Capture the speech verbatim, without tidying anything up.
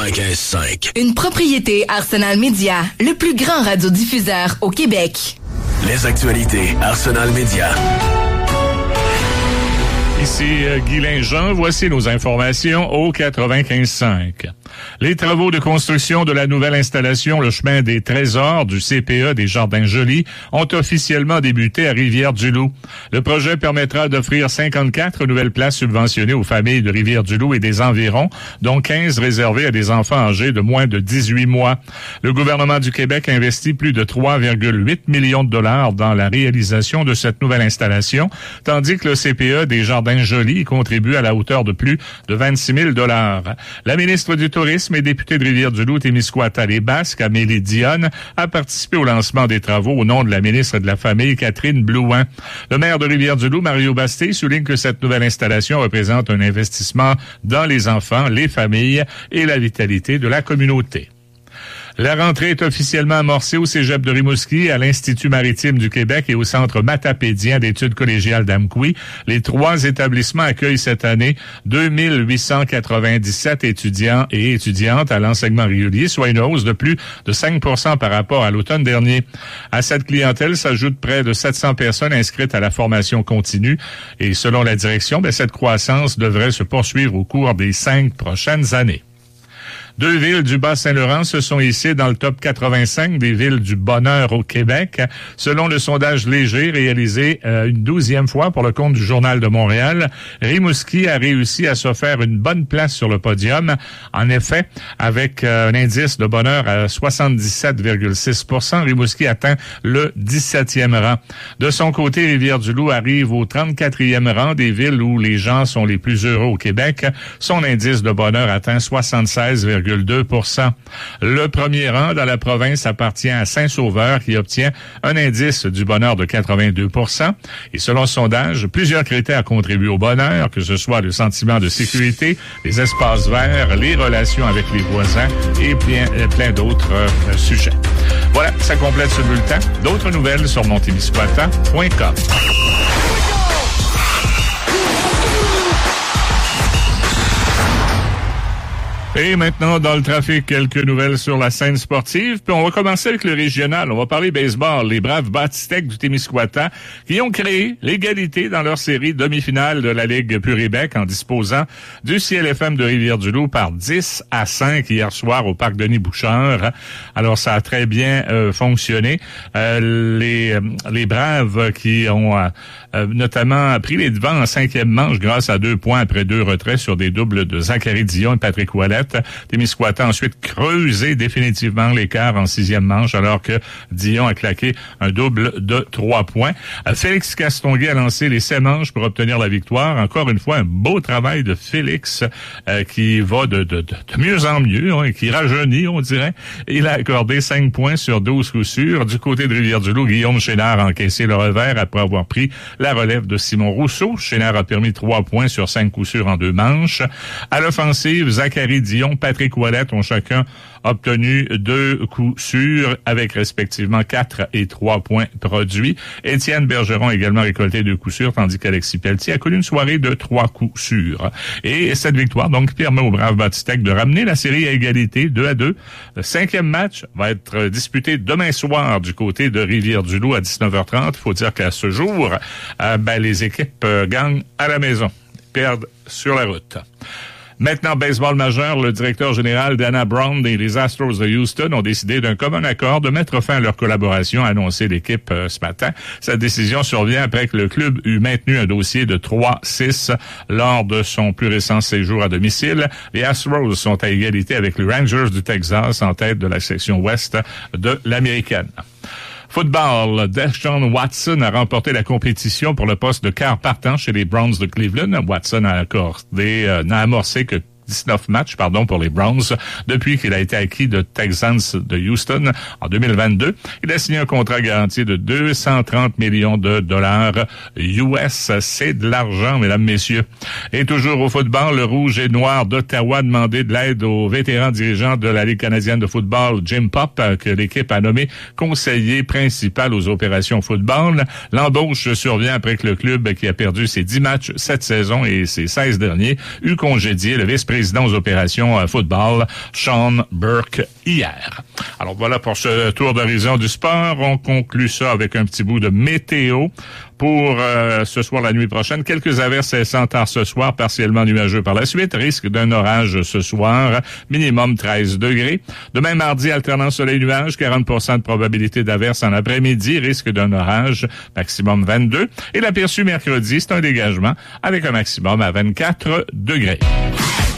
quatre-vingt-quinze cinq. Une propriété Arsenal Media, le plus grand radiodiffuseur au Québec. Les actualités Arsenal Media. Ici euh, Guy Linjean, voici nos informations au quatre-vingt-quinze cinq. Les travaux de construction de la nouvelle installation Le Chemin des Trésors du C P E des Jardins-Joly ont officiellement débuté à Rivière-du-Loup. Le projet permettra d'offrir cinquante-quatre nouvelles places subventionnées aux familles de Rivière-du-Loup et des environs, dont quinze réservées à des enfants âgés de moins de dix-huit mois. Le gouvernement du Québec investit plus de trois virgule huit millions de dollars dans la réalisation de cette nouvelle installation, tandis que le C P E des Jardins-Joly contribue à la hauteur de plus de vingt-six mille dollars. La ministre du Tourisme et députée de Rivière-du-Loup, Témiscouata-les-Basques, Amélie Dionne, a participé au lancement des travaux au nom de la ministre de la Famille, Catherine Blouin. Le maire de Rivière-du-Loup, Mario Bastey, souligne que cette nouvelle installation représente un investissement dans les enfants, les familles et la vitalité de la communauté. La rentrée est officiellement amorcée au Cégep de Rimouski, à l'Institut maritime du Québec et au Centre matapédien d'études collégiales d'Amqui. Les trois établissements accueillent cette année deux mille huit cent quatre-vingt-dix-sept étudiants et étudiantes à l'enseignement régulier, soit une hausse de plus de cinq pour cent par rapport à l'automne dernier. À cette clientèle s'ajoutent près de sept cents personnes inscrites à la formation continue et selon la direction, bien, cette croissance devrait se poursuivre au cours des cinq prochaines années. Deux villes du Bas-Saint-Laurent se sont hissées dans le top quatre-vingt-cinq des villes du bonheur au Québec. Selon le sondage léger réalisé euh, une douzième fois pour le compte du Journal de Montréal, Rimouski a réussi à se faire une bonne place sur le podium. En effet, avec euh, un indice de bonheur à soixante-dix-sept virgule six pour cent, Rimouski atteint le dix-septième rang. De son côté, Rivière-du-Loup arrive au trente-quatrième rang des villes où les gens sont les plus heureux au Québec. Son indice de bonheur atteint soixante-seize virgule deux pour cent. Le premier rang dans la province appartient à Saint-Sauveur qui obtient un indice du bonheur de quatre-vingt-deux pour cent. Et selon le sondage, plusieurs critères contribuent au bonheur, que ce soit le sentiment de sécurité, les espaces verts, les relations avec les voisins et plein, plein d'autres euh, sujets. Voilà, ça complète ce bulletin. D'autres nouvelles sur montémiscouata point com. Et maintenant, dans le trafic, quelques nouvelles sur la scène sportive. Puis on va commencer avec le régional. On va parler baseball. Les braves Bâtistec du Témiscouata qui ont créé l'égalité dans leur série demi-finale de la Ligue Puribec en disposant du C L F M de Rivière-du-Loup par dix à cinq hier soir au Parc Denis-Bouchard. Alors, ça a très bien euh, fonctionné. Euh, les, euh, les braves qui ont euh, euh, notamment pris les devants en cinquième manche grâce à deux points après deux retraits sur des doubles de Zachary Dion et Patrick Ouellet. Témiscouata a ensuite creusé définitivement l'écart en sixième manche alors que Dion a claqué un double de trois points. Félix Castonguay a lancé les sept manches pour obtenir la victoire. Encore une fois, un beau travail de Félix euh, qui va de, de, de, de mieux en mieux, hein, qui rajeunit, on dirait. Il a accordé cinq points sur douze coups sûrs. Du côté de Rivière-du-Loup, Guillaume Chénard a encaissé le revers après avoir pris la relève de Simon Rousseau. Chénard a permis trois points sur cinq coups sûrs en deux manches. À l'offensive, Zachary Dion, Patrick Ouellet ont chacun obtenu deux coups sûrs avec respectivement quatre et trois points produits. Étienne Bergeron a également récolté deux coups sûrs, tandis qu'Alexis Pelletier a connu une soirée de trois coups sûrs. Et cette victoire donc permet aux Braves Bâtistec de ramener la série à égalité deux à deux. Le cinquième match va être disputé demain soir du côté de Rivière-du-Loup à dix-neuf heures trente. Il faut dire qu'à ce jour, euh, ben, les équipes euh, gagnent à la maison, perdent sur la route. Maintenant, baseball majeur, le directeur général Dana Brown et les Astros de Houston ont décidé d'un commun accord de mettre fin à leur collaboration, a annoncé l'équipe euh, ce matin. Cette décision survient après que le club eut maintenu un dossier de trois six lors de son plus récent séjour à domicile. Les Astros sont à égalité avec les Rangers du Texas en tête de la section ouest de l'Américaine. Football, Deshaun Watson a remporté la compétition pour le poste de quart partant chez les Browns de Cleveland. Watson a accordé, euh, n'a amorcé que dix-neuf matchs, pardon, pour les Browns depuis qu'il a été acquis de Texans de Houston en deux mille vingt-deux. Il a signé un contrat garanti de deux cent trente millions de dollars U S. C'est de l'argent, mesdames, messieurs. Et toujours au football, le Rouge et Noir d'Ottawa a demandé de l'aide au vétéran dirigeant de la Ligue canadienne de football, Jim Popp, que l'équipe a nommé conseiller principal aux opérations football. L'embauche survient après que le club, qui a perdu ses dix matchs cette saison et ses seize derniers, eut congédié le vice-président président aux opérations euh, football, Sean Burke, hier. Alors voilà pour ce tour d'horizon du sport. On conclut ça avec un petit bout de météo. Pour euh, ce soir, la nuit prochaine, quelques averses cessant tard ce soir, partiellement nuageux par la suite. Risque d'un orage ce soir, minimum treize degrés. Demain, mardi, alternant soleil-nuage, quarante pour cent de probabilité d'averse en après-midi. Risque d'un orage, maximum vingt-deux. Et l'aperçu mercredi, c'est un dégagement avec un maximum à vingt-quatre degrés.